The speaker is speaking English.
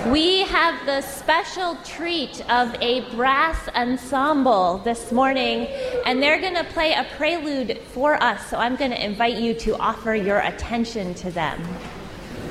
We have the special treat of a brass ensemble this morning, and they're going to play a prelude for us, so I'm going to invite you to offer your attention to them.